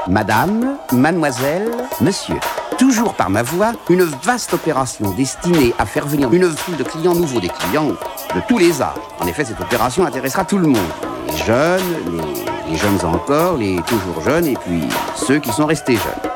Madame, mademoiselle, monsieur. Toujours par ma voix, une vaste opération destinée à faire venir une foule de clients nouveaux, des clients de tous les âges. En effet, cette opération intéressera tout le monde. Les jeunes, les jeunes encore, les toujours jeunes, et puis ceux qui sont restés jeunes.